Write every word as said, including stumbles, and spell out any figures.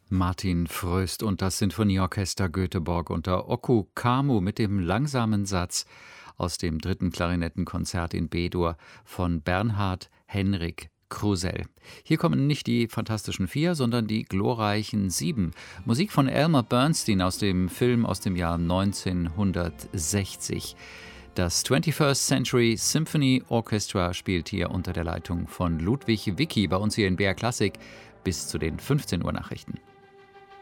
Martin Fröst und das Sinfonieorchester Göteborg unter Oku Kamu mit dem langsamen Satz aus dem dritten Klarinettenkonzert in B-Dur von Bernhard Henrik Krusell. Hier kommen nicht die Fantastischen Vier, sondern die glorreichen Sieben. Musik von Elmer Bernstein aus dem Film aus dem Jahr neunzehnhundertsechzig. Das twenty-first Century Symphony Orchestra spielt hier unter der Leitung von Ludwig Wicki bei uns hier in B R Klassik bis zu den fünfzehn Uhr Nachrichten.